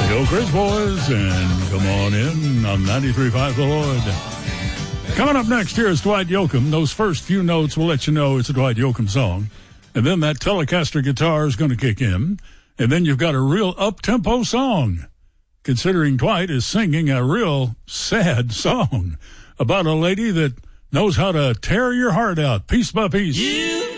Grizz Boys, and come on in on 93.5 The Lord. Coming up next, here is Dwight Yoakam. Those first few notes will let you know it's a Dwight Yoakam song. And then that Telecaster guitar is going to kick in. And then you've got a real up-tempo song, considering Dwight is singing a real sad song about a lady that knows how to tear your heart out piece by piece. You